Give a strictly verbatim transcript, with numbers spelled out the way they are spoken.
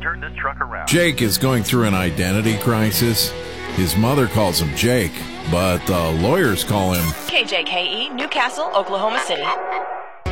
turn this truck around. Jake is going through an identity crisis. His mother calls him Jake, but the lawyers call him K J K E, Newcastle, Oklahoma City.